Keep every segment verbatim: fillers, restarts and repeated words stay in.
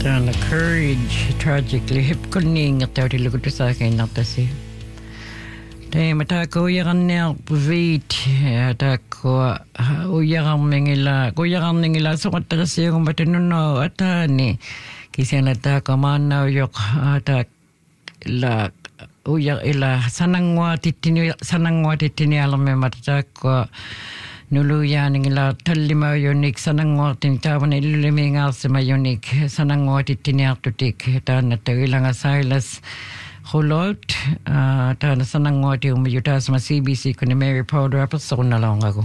Tana courage tragically hipkuning at tawdi lugutu sa akin natasi. Tay matako yagan niya vit atako uyagan mengila uyagan mengila so katasi yung batinuno atani kisya natako mana yok atak la uyag ila sanangwa titini sanangwa titini alam me matako nuluyan ngila talima yonik sanangwatin tawan ilumingal sama yonik sanangwatit tiniartutik tan tawilang Silas Hulot tan sanangwati umiyuta sama C B C kuni Mary Powder episode na lang ako.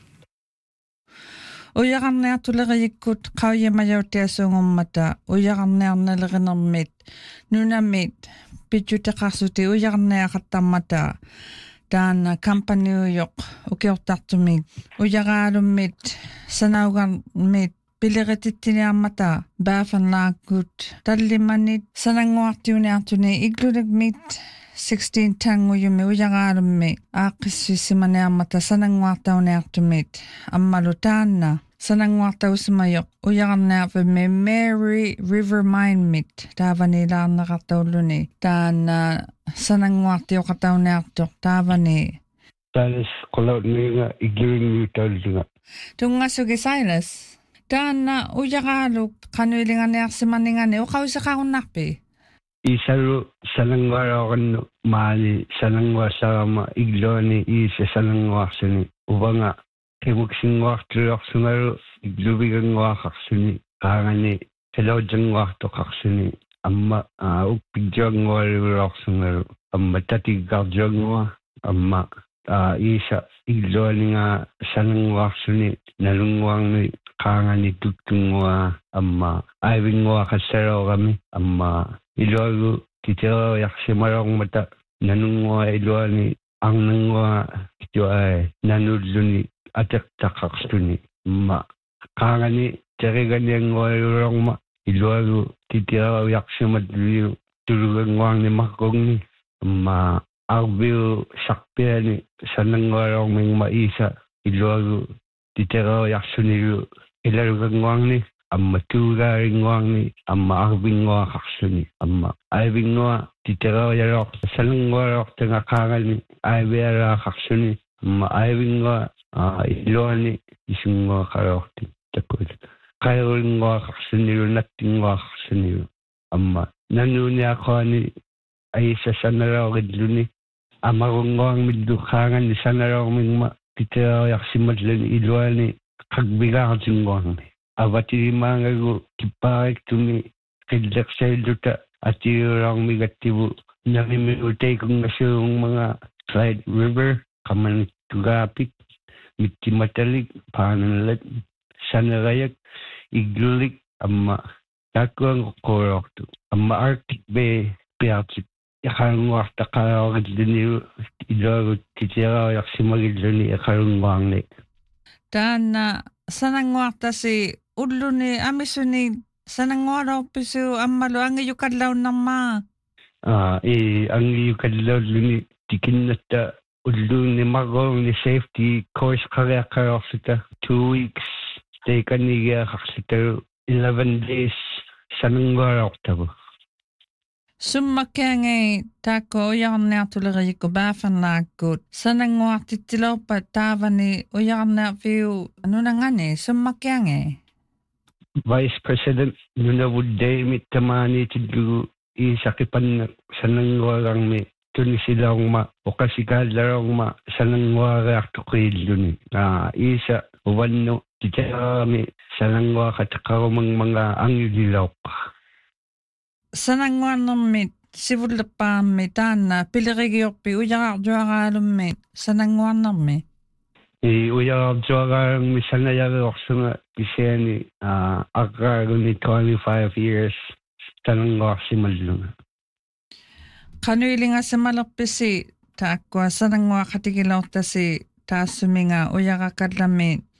Uyakan na tulaga ikut kaya mayorte asong mata uyakan na nalaganamit nunamit pichuta kasuti uyakan na katamata dan kampanye yok ukiortartumik uyagalumit sanaugan mit pileretitini amata baafan laakut tallimanit sananguartiuniartuni iglulik mit sixteen tanguyumi uyagalummi aaqississimani amata sananguartauniartumit ammalutaanna sananguartausimayok uyagarnaarfimmi Mary River Mine mit taavanilaarneqartauluni taanna sananguartioqatauniartoq taavani Silas qolautniinga igluingi taulinga tungasugi Silas taanna uyaqaaluk qanuilinganiarsimaningani uqausiqarunnarpi isalu sananguaraaqannu maali sananguassarama igluani iisa sananguarsuni uvanga kemuksinguartuluarsungalu igluviganguaqarsuni qaangani telaujanguartoqarsuni amma ukpidjuangualuarsungalu amma tatiggarjuangua amma isa igluaninga sananguarsuni nalunguarni qaangani tuttungua amma aivinguaqassaraorami amma iluagu titeroyarsimalormata nanungua iluani arnangua kituai nanulluni ateqtaqarstuni amma qaangani teriganiangualulorma iluagu titirauyarsimatliu tuluganguarni markungni amma arbiu sarpiani sanangualormingma isa iluagu titirauyarsuniliu ilaluganguarni amma tuugaaringuarni amma arbinguaqarsuni amma aivingua titirauyalor sanangualortanga qaangani aivialaaqarsuni amma aivingua iluani isunguaqalorti takul qairulnguaqarsunilu nattinguaqarsunilu amma nanuniaqaani aisa sanalorilluni amarunguarmillu qaangani sanalormingma titirauyarsimatlani iluani qagbigaartinguarni avatimaangagu kippaariktumi qilleqsailluta atiulormigattivu namimiuteikunngasuung mga Clyde River qamanittugaapik mittimatalik paananlat sanarayak iglulik amma takuang qorortu amma Arctic Bay piatsik iqalunguartaqalaorilluni iluagu titirauyarsimagilluni iqalunguarni taanna sananguartasi ulluni amisuni sananguarorpisu ammalu angiyukallaunarmaa ah e angiyukallauluni tikinnatta ulluni marrorni safety course qariaqqarorsita two weeks teikanigiaqarsita eleven days sananguarortagu summakkaangai taakko ujarniartulerikku baafanlaakkuut sananguartittilorpa taavani ujarniarfiu nunangani summakkaangai Vice President Nunavudday mittamani tidlu isaqipanna sananguararmi tunisilaorma oqasikaallarorma sananguariartoqilluni a isa uvannu titerami sananguaqataqarumangmanga angililaoqqa sananguarnermit sivulleppaammi taanna pilerigiorpi ujararjuaraalummi sananguarnermi i ujararjuaraalummi sanayariorsunga kisiani aqraaguni twenty-five years sananguarsimallunga qanuilingasamalerpisi taakkua sananguaqatikilortasi taassuminga ujaraqallami